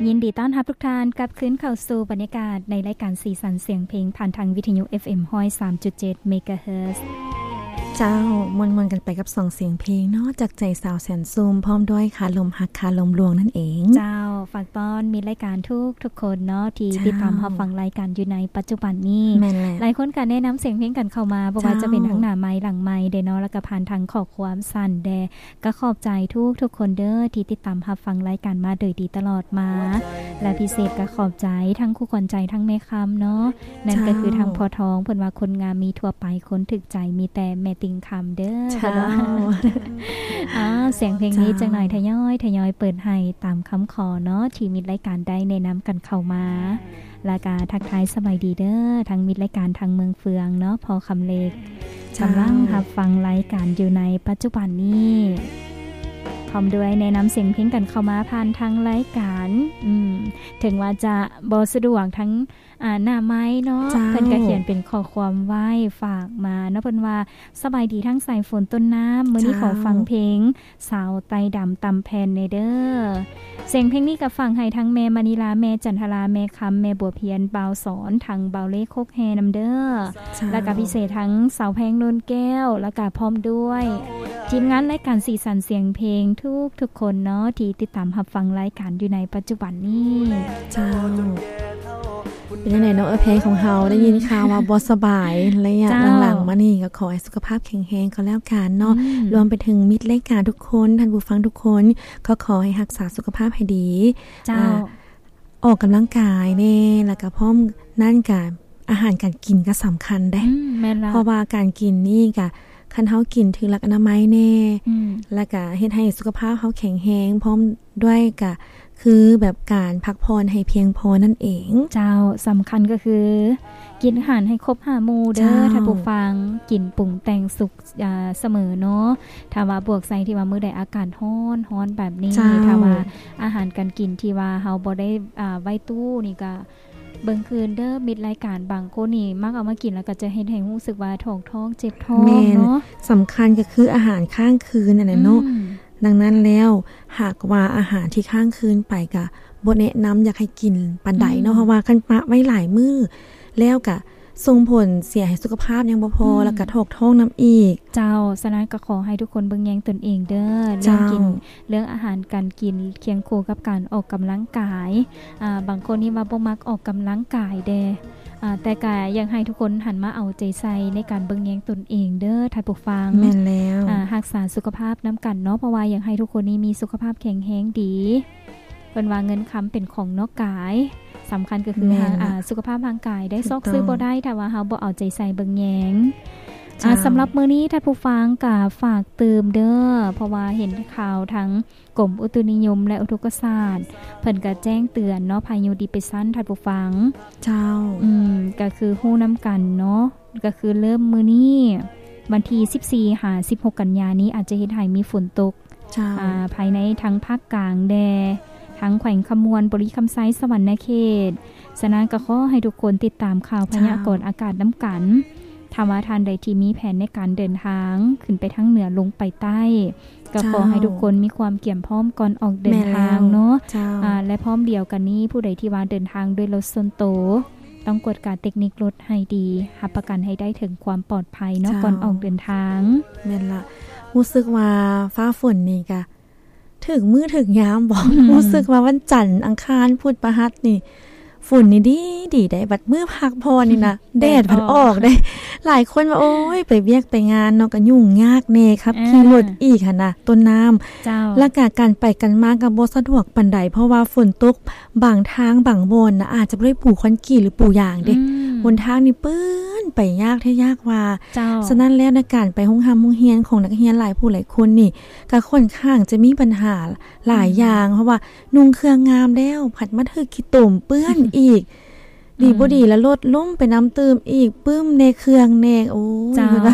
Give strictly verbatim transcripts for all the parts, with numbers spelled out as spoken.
ยินดีต้อนรับทุกท่านกลับคืนเข้าสู่บรรยากาศในรายการสีสันเสียงเพลงผ่านทางวิทยุ เอฟ เอ็ม หนึ่งร้อยสามจุดเจ็ด เมกะเฮิรตซ์เจ้ามวนๆกันไปกับสองเสียงเพลงเนาะจากใจสาวแสนซูมพร้อมด้วยคาลมหักคาลมลวงนั่นเองเจ้าฝากต้อนมีรายการทุกทุกคนเนาะที่ติดตามรับฟังรายการอยู่ในปัจจุบันนี้หลายคนก็แนะนำเสียงเพลงกันเข้ามาบ่ว่าจะเป็นทั้งหน้าไมค์หลังไมค์เด้เนาะแล้วก็ผ่านทางข้อความสั้นแดก็ขอบใจทุกทุกคนเด้อที่ติดตามรับฟังรายการมาโดยดีตลอดมาและพิเศษก็ขอบใจทั้งคู่คนใจทั้งแม่คำเนาะนั่นก็คือทางพอทองเพิ่นว่าคนงามมีทั่วไปคนถึกใจมีแต่แม่ติงคำเด้อใช่อ๋อเสียงเพลงนี้จังหน่อยทยอยทยอยเปิดให้ตามคำขอเนาะที่มิตรรายการได้แนะนำกันเข้ามาแล้วก็ทักทายสบายดีเด้อทั้งมิตรรายการทางเมืองเฟืองเนาะพอคำเล็กกำลังรับฟังรายการอยู่ในปัจจุบันนี้พร้อมด้วยแนะนำเสียงเพลงกันเข้ามาผ่านทางรายการอืมถึงว่าจะบ่สะดวกทั้งอ่าหน้าไม้เนาะเพิ่นก็เขียนเป็นข้อความไว้ฝากมาเนาะเพิ่นว่าสบายดีทั้งสายฝนต้นน้ำมื้อนี้ขอฟังเพลงสาวไตดำตำแผ่นเด้อเสียงเพลงนี้ก็ฟังให้ทั้งแม่มณีลาแม่จันทราแม่คำแม่บัวเพียนบ่าวสอนทั้งบ่าวเล็กโคกแฮนำเด้อแล้วก็พิเศษทั้งสาวแพงโนนแก้วแล้วก็พร้อมด้วยทีมงานรายการสีสันเสียงเพลงทุกทุกคนเนาะที่ติดตามรับฟังรายการอยู่ในปัจจุบันนี้เจ้าเป็นยังไงเนาะเพลงของเฮาได้ยินข่าวว่าบ่สบายระยะหลังๆมานี่ก็ขอให้สุขภาพแข็งแรงก็แล้วกันเนาะรวมไปถึงมิตรรายการทุกคนท่านผู้ฟังทุกคนก็ขอให้รักษาสุขภาพให้ดีเจ้าออกกำลังกายแน่แล้วก็พร้อมนั่นก็อาหารการกินก็สำคัญเด้เพราะว่าการกินนี่ก็คันเฮากินถึงหลักอนามัยแน่แล้วก็เฮ็ดให้สุขภาพเฮาแข็งแรงพร้อมด้วยก็คือแบบการพักผ่อนให้เพียงพอนั่นเองเจ้าสำคัญก็คือกินอาหารให้ครบห้าหมู่เด้อท่านผู้ฟังกินปรุงแต่งสุกอ่าเสมอเนาะถ้าว่าบวกใส่ที่ว่ามื้อใดอากาศร้อนร้อนแบบนี้ถ้าว่าอาหารการกินที่ว่าเฮาบ่ได้อ่าไว้ตู้นี่ก็เบิ่งคืนเด้อมิดรายการบางคนนี่มักเอามากินแล้วก็จะเฮ็ดให้รู้สึกว่าท้องท้องเจ็บท้องเนาะสำคัญก็คืออาหารข้างคืนนั่นแหละเนาะดังนั้นแล้วหากว่าอาหารที่ข้างคืนไปก็บ่แนะนำอยากให้กินปานใดเนาะเพราะว่าคันปะไว้หลายมื้อแล้วก็ส่งผลเสียให้สุขภาพยังบ่พอแล้วก็ท้องท้องน้ำอีกเจ้าฉะนั้นก็ขอให้ทุกคนเบิ่งแยงตนเองเด้อเรื่องกินเรื่องอาหารการกินเคียงคู่กับการออกกำลังกายอ่าบางคนนี่ว่าบ่มักออกกำลังกายเด้อ่าแต่ก็ยังให้ทุกคนหันมาเอาใจใส่ในการเบิ่งแยงตนเองเด้อท่านผู้ฟังแม่นแล้วอ่ารักษาสุขภาพนำกันเนาะเพราะว่าอยากให้ทุกคนนี้มีสุขภาพแข็งแรงดีเพิ่นว่าเงินค้ำเป็นของนอกกายสำคัญก็คืออ่าสุขภาพร่างกายได้ซอกซื้อบ่ได้ถ้าว่าเฮาบ่เอาใจใส่เบิ่งแยงอ่าสำหรับมื้อนี้ท่านผู้ฟังก็ฝากเติมเด้อเพราะว่าเห็นข่าวทั้งกรมอุตุนิยมและอุทกศาสตร์เพิ่นก็แจ้งเตือนเนาะพายุดิเปรสชันท่านผู้ฟังเจ้าอืมก็คือฮู้นำกันเนาะก็คือเริ่มมื้อนี้วันที่สิบสี่หาสิบหกกันยายนนี้อาจจะเฮ็ดให้มีฝนตกอ่าภายในทั้งภาคกลางแดทั้งแขวงคำมวลบริคำไซสวรรณเขตฉะนั้นก็ขอให้ทุกคนติดตามข่าวพยากรณ์อากาศน้ำกันถ้าว่าท่านใดที่มีแผนในการเดินทางขึ้นไปทางเหนือลงไปใต้ก็ขอให้ทุกคนมีความเกี่ยมพร้อมก่อนออกเดินทางเนาะอ่าและพร้อมเดียวกันนี้ผู้ใดที่ว่าเดินทางด้วยรถส่วนตัวต้องกวดการเทคนิครถให้ดีรับประกันให้ได้ถึงความปลอดภัยเนาะก่อนออกเดินทางแม่นละรู้สึกว่าฟ้าฝนนี่ก็ถึงมื้อถึงยามบอกรู้สึกว่าวันจันทร์อังคารพุธพฤหัสนี่ฝุ่นนี่ดีดีได้บัดมื้อพักพรนี่นะแดดพัดออกได้หลายคนว่าโอ้ยไปเวียกไปงานเนาะก็ยุ่งยากแน่ครับขี่รถอีกหั่นน่ะต้นน้ำแล้วก็การไปกันมาก็บ่สะดวกปานใดเพราะว่าฝนตกบางทางบางบอนน่ะอาจจะบ่ได้ปูคอนกรีตหรือปูยางเด้หนทางนี่เปื้อนไปยากแท้ยากว่าฉะนั้นแล้วในการไปโรงเรียนโรงเรียนของนักเรียนหลายผู้หลายคนนี่ก็ค่อนข้างจะมีปัญหาหลายอย่างเพราะว่านุ่งเครื่องงามแล้วผัดมาถึกขี้ตุ่มเปื้อนอีกดีบ่ดีแล้วรถล้มไปน้ำตื้มอีกปึ้มในเครื่องแนงโอ้ย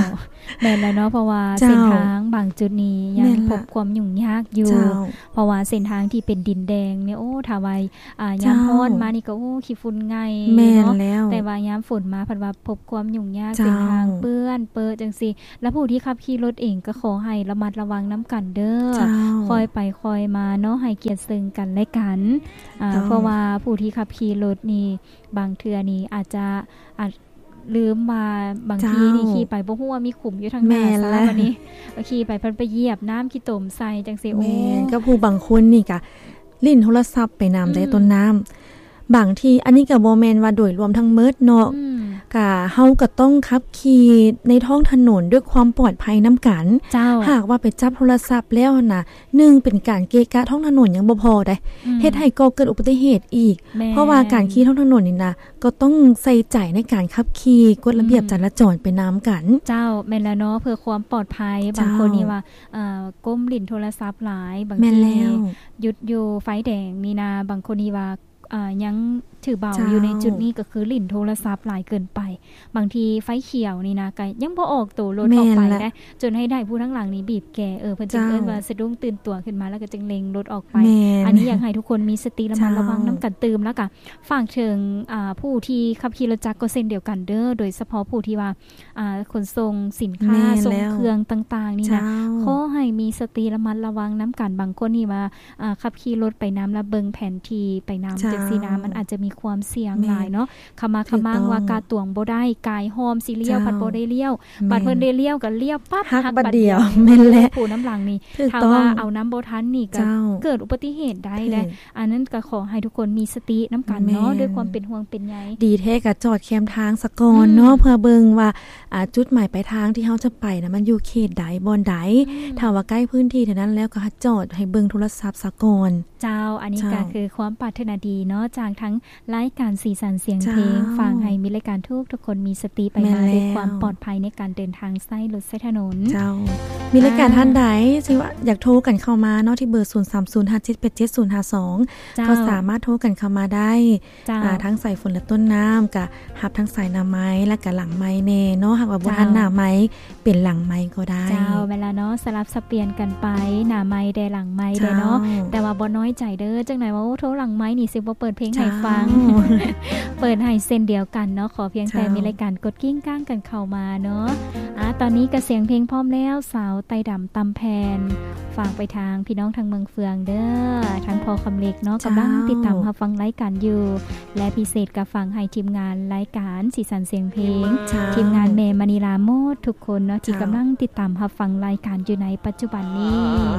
แม่นแล้วเนาะเพราะว่าเส้นทางบางจุดนี้ยังพบความยุ่งยากอยู่เพราะว่าเส้นทางที่เป็นดินแดงเนี่ยโอ้ถ้าว่าอ่ายามร้อนมานี่ก็โอ้ขี้ฝุ่นไงเนาะแต่ว่ายามฝนมาเพิ่นว่าพบความยุ่งยากเส้นทางเปื้อนเปื้อจังซี่แล้วผู้ที่ขับขี่รถเองก็ขอให้ระมัดระวังนำกันเด้อคอยไปคอยมาเนาะให้เกียรติซึ่งกันและกันอ่าเพราะว่าผู้ที่ขับขี่รถนี่บางเทื่อนี่อาจจะอาจลืมมาบางทีนี่ขี่ไปบ่ฮู้ว่ามีขุมอยู่ทางหน้าซะวันนี้ขี่ไปเพิ่นไปเหยียบน้ำขี้ตมใส่จังซี่โอ้ก็ผู้บางคนนี่ก็ลิ้นโทรศัพท์ไปน้ำได้ต้นน้ำบางทีอันนี้ก็บ่แม่นว่าโดยรวมทั้งหมดเนาะก็เฮาก็ต้องขับขี่ในท้องถนนด้วยความปลอดภัยนำกันหากว่าไปจับโทรศัพท์แล้วน่ะหนึ่งเป็นการเกะกะท้องถนนยังบ่พอได้เฮ็ดให้ก่อเกิดอุบัติเหตุอีกเพราะว่าการขี่ท้องถนนนี่นะก็ต้องใส่ใจในการขับขี่กฎระเบียบจราจรไปนำกันเจ้าแม่นแล้วเนาะเพื่อความปลอดภัยบางคนนี่ว่าเอ่อก้มลิ้นโทรศัพท์หลายบางทีหยุดอยู่ไฟแดงนี่นะบางคนนี่ว่าอ่ายังถือเบาอยู่ในจุดนี้ก็คือลิ้นโทรศัพท์หลายเกินไปบางทีไฟเขียวนี่นะก็ยังบ่ออกตัวรถออกไปได้จนให้ได้ผู้ทั้งหลังนี้บีบแกเออเพิ่นจึงเอิ้นว่าสะดุ้งตื่นตัวขึ้นมาแล้วก็จึงเล็งรถออกไปอันนี้อยากให้ทุกคนมีสติระมัดระวังนำกันตื่มแล้วก็ฝากถึงอ่าผู้ที่ขับขี่รถจักรก็เช่นเดียวกันเด้อโดยเฉพาะผู้ที่ว่าอ่าขนส่งสินค้าส่งเครื่องต่างๆนี่นะขอให้มีสติระมัดระวังนำกันบางคนนี่ว่าอ่าขับขี่รถไปน้ำแล้วเบิ่งแผนที่ไปน้ำจังซี่นะมันอาจจะมีความเสี่ยงหลายเนาะคำมาคำมังว่ากาตวงบ่ได้กายหอมสิเลี้ยวพัดบ่ได้เลี้ยวบัดเพิ่นได้เลี้ยวก็เลี้ยวปั๊บหักบัดเดียวแม่นแหละผู้น้ำหลังนี่ถ้าว่าเอาน้ำบ่ทันนี่ก็เกิดอุบัติเหตุได้แหละอันนั้นก็ขอให้ทุกคนมีสตินำกันเนาะด้วยความเป็นห่วงเป็นใยดีแท้ก็จอดแคมทางซะก่อนเนาะเพื่อเบิ่งว่าอ่าจุดหมายปลายทางที่เฮาจะไปน่ะมันอยู่เขตใดบ่อนใดถ้าว่าใกล้พื้นที่เท่านั้นแล้วก็จอดให้เบิ่งโทรศัพท์ซะก่อนเจ้าอันนี้ก็คือความปรารถนาดีเนาะจากทั้งรายการสีสันเสียงเพลงฟังให้มีรายการทุกทุกคนมีสติไปมาด้วยความปลอดภัยในการเดินทางใช้รถใช้ถนนเจ้ามีรายการท่านใดที่ว่าอยากโทรกันเข้ามาเนาะที่เบอร์ศูนย์ สาม ศูนย์ ห้า เจ็ด แปด เจ็ด ศูนย์ ห้า สองก็สามารถโทรกันเข้ามาได้อ่าทั้งสายฝนและต้นน้ำกับหับทั้งสายหน้าไม้และกับหลังไม้แน่เนาะหากว่าบ่ทันหน้าไม้เป็นหลังไม้ก็ได้เจ้าเวลาเนาะสลับสับเปลี่ยนกันไปหน้าไม้ได้หลังไม้ได้เนาะแต่ว่าบ่น้อยใจเด้อจังไหนว่าโทรหลังไม้นี่สิบ่เปิดเพลงให้ฟังเปิดให้เส้นเดียวกันเนาะขอเพียงแต่มีรายการกดกิ้งก้างกันเข้ามาเนาะอ่ะตอนนี้ก็เสียงเพลงพร้อมแล้วสาวไต้ดำตำแพนฝากไปทางพี่น้องทางเมืองเฟืองเด้อทางพอคำเล็กเนาะกำลังติดตามรับฟังรายการอยู่และพิเศษก็ฟังให้ทีมงานรายการสีสันเสียงเพลงทีมงานเมมณีลาโมดทุกคนเนาะที่กำลังติดตามรับฟังรายการอยู่ในปัจจุบันนี้